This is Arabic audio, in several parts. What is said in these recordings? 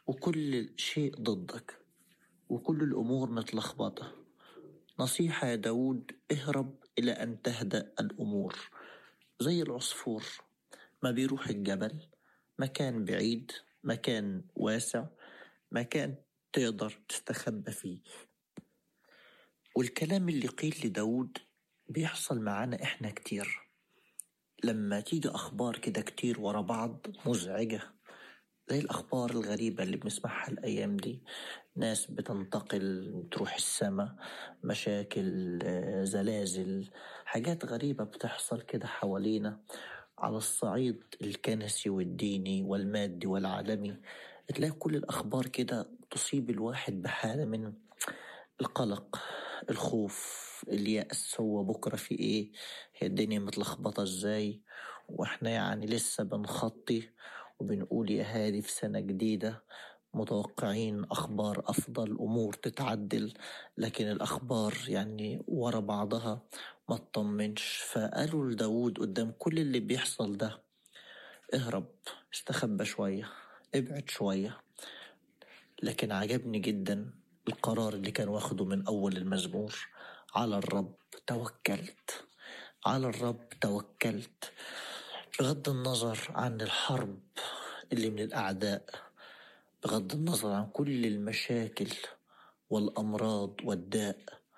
وكل شيء ضدك وكل الأمور متلخبطة. نصيحة يا داود: اهرب إلى أن تهدأ الأمور. زي العصفور ما بيروح الجبل، مكان بعيد، مكان واسع، مكان تقدر تستخبى فيه. والكلام اللي قيل لداود بيحصل معانا إحنا كتير. لما تيجي أخبار كده كتير ورا بعض مزعجة، زي الأخبار الغريبة اللي بنسمعها الأيام دي، ناس بتنتقل تروح السماء، مشاكل، زلازل، حاجات غريبة بتحصل كده حوالينا على الصعيد الكنسي والديني والمادي والعالمي. تلاقي كل الأخبار كده تصيب الواحد بحالة من القلق، الخوف، اليأس. هو بكرة في ايه؟ هي الدنيا متلخبطة ازاي؟ واحنا يعني لسه بنخطي وبنقول يا هادي في سنة جديدة، متوقعين أخبار أفضل، أمور تتعدل، لكن الأخبار يعني ورا بعضها ما تطمنش. فقالوا لداود قدام كل اللي بيحصل ده: اهرب، استخبى شوية، ابعد شوية. لكن عجبني جدا القرار اللي كان واخده من أول المزمور: على الرب توكلت، على الرب توكلت. بغض النظر عن الحرب اللي من الأعداء، بغض النظر عن كل المشاكل والأمراض والداء،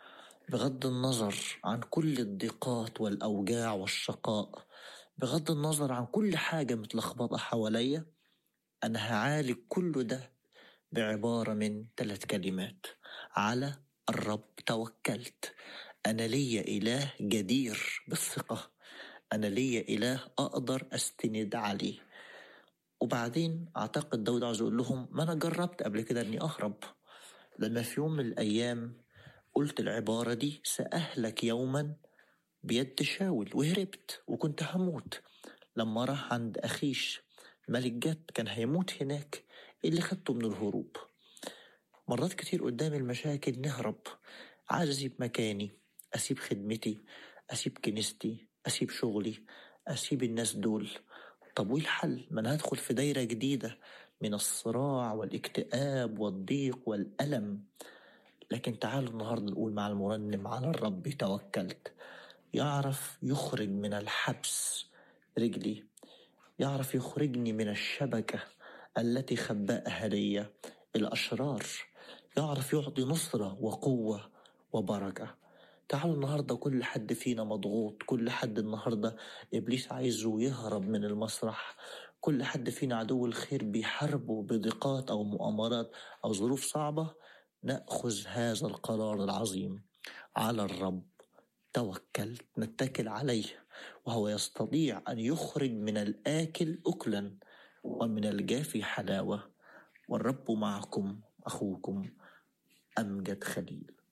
بغض النظر عن كل الضيقات والأوجاع والشقاء، بغض النظر عن كل حاجة متلخبطة حواليا، أنا هعالج كل ده بعبارة من 3 كلمات: على الرب توكلت. أنا ليا إله جدير بالثقة، أنا ليا إله أقدر أستند عليه. وبعدين أعتقد داود عاوز يقول لهم: ما أنا جربت قبل كده أني أهرب. لما في يوم من الأيام قلت العبارة دي: سأهلك يوما بيد شاول، وهربت وكنت هموت. لما راح عند أخيش ملك جد كان هيموت هناك، اللي خدته من الهروب. مرات كتير قدام المشاكل نهرب، عايز أسيب مكاني، أسيب خدمتي، أسيب كنيستي، أسيب شغلي، أسيب الناس دول. طب وإيه الحل؟ ما أنا هدخل في دايرة جديدة من الصراع والاكتئاب والضيق والألم. لكن تعالوا النهاردة نقول مع المرنم: على الرب توكلت. يعرف يخرج من الحبس رجلي، يعرف يخرجني من الشبكة التي خبأها لي الأشرار، يعرف يعطي نصرة وقوة وبركة. تعالوا النهاردة كل حد فينا مضغوط، كل حد النهاردة إبليس عايزه يهرب من المسرح، كل حد فينا عدو الخير بيحاربه بضيقات أو مؤامرات أو ظروف صعبة. نأخذ هذا القرار العظيم: على الرب توكلت. نتكل عليه، وهو يستطيع أن يخرج من الآكل أكلا ومن الجافي حلاوة. والرب معكم، أخوكم أمجد خليل.